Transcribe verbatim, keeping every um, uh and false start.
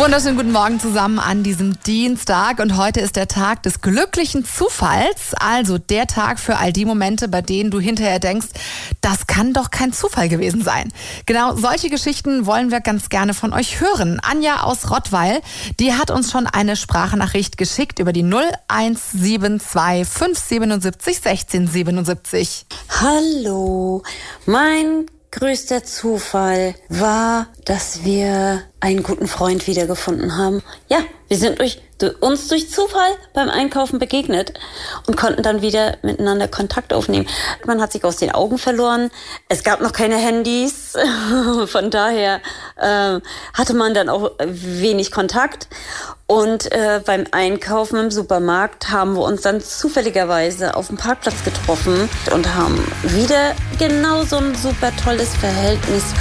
Wunderschönen guten Morgen zusammen an diesem Dienstag und heute ist der Tag des glücklichen Zufalls, also der Tag für all die Momente, bei denen du hinterher denkst, das kann doch kein Zufall gewesen sein. Genau solche Geschichten wollen wir ganz gerne von euch hören. Anja aus Rottweil, die hat uns schon eine Sprachnachricht geschickt über die null eins sieben zwei fünf sieben sieben sechs eins sechs sieben sieben. Hallo, mein größter Zufall war, dass wir einen guten Freund wiedergefunden haben. Ja, wir sind durch, durch uns durch Zufall beim Einkaufen begegnet und konnten dann wieder miteinander Kontakt aufnehmen. Man hat sich aus den Augen verloren. Es gab noch keine Handys. Von daher äh, hatte man dann auch wenig Kontakt. Und äh, beim Einkaufen im Supermarkt haben wir uns dann zufälligerweise auf dem Parkplatz getroffen und haben wieder genau so ein super tolles Verhältnis